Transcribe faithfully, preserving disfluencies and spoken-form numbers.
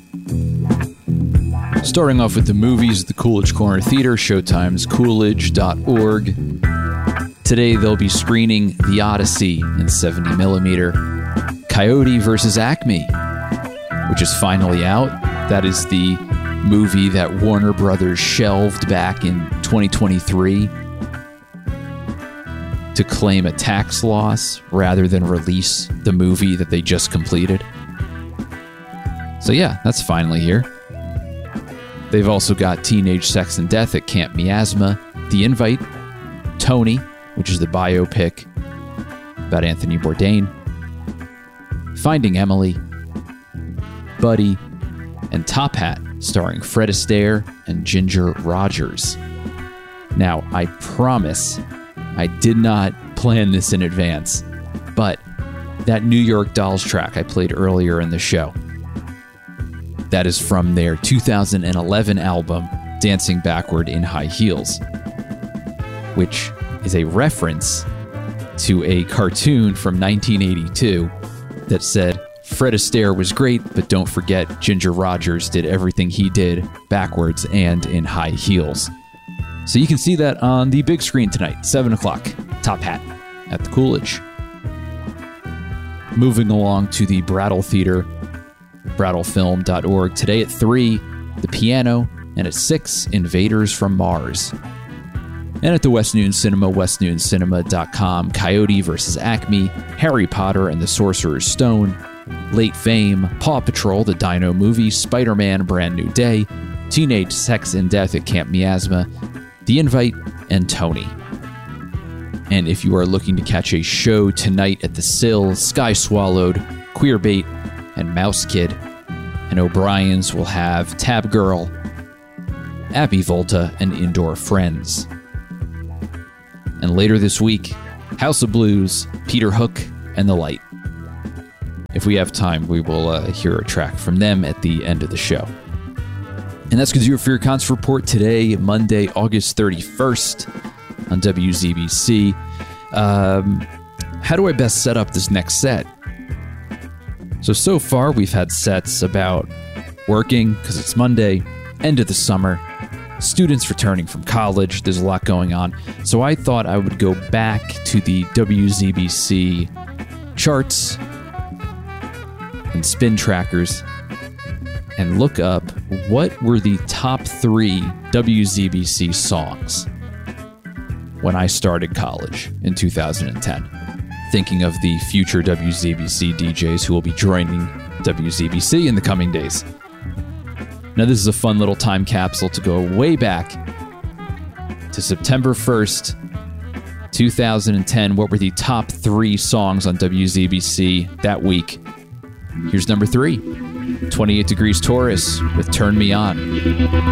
Starting off with the movies at the Coolidge Corner Theater, Showtime's coolidge dot org. Today they'll be screening The Odyssey in seventy millimeter, Coyote versus Acme, which is finally out. That is the movie that Warner Brothers shelved back in twenty twenty-three to claim a tax loss rather than release the movie that they just completed. So yeah, that's finally here. They've also got Teenage Sex and Death at Camp Miasma, The Invite, Tony, which is the biopic about Anthony Bourdain, Finding Emily, Buddy, and Top Hat, starring Fred Astaire and Ginger Rogers. Now, I promise I did not plan this in advance, but that New York Dolls track I played earlier in the show, that is from their two thousand eleven album, Dancing Backward in High Heels, which is a reference to a cartoon from nineteen eighty-two that said, Fred Astaire was great, but don't forget Ginger Rogers did everything he did backwards and in high heels. So you can see that on the big screen tonight, seven o'clock, Top Hat at the Coolidge. Moving along to the Brattle Theater, brattle film dot org. Today at three, The Piano, and at six, Invaders from Mars. And at the West Noon Cinema, west noon cinema dot com, Coyote versus Acme, Harry Potter and the Sorcerer's Stone, Late Fame, Paw Patrol, the Dino Movie, Spider-Man, Brand New Day, Teenage Sex and Death at Camp Miasma, The Invite, and Tony. And if you are looking to catch a show tonight at the Sill, Sky Swallowed, Queerbait, and Mouse Kid, and O'Brien's will have Tab Girl, Abbey Volta, and Indoor Friends. And later this week, House of Blues, Peter Hook, and The Light. If we have time, we will uh, hear a track from them at the end of the show. And that's going to do it for your concert report today, Monday, August thirty-first on W Z B C. Um, how do I best set up this next set? So, so far we've had sets about working, because it's Monday, end of the summer, students returning from college, there's a lot going on. So I thought I would go back to the W Z B C charts and spin trackers and look up what were the top three W Z B C songs when I started college in two thousand ten. Thinking of the future W Z B C D Js who will be joining W Z B C in the coming days. Now, this is a fun little time capsule to go way back to September first, two thousand ten. What were the top three songs on W Z B C that week? Here's number three, twenty-eight Degrees Taurus with Turn Me On.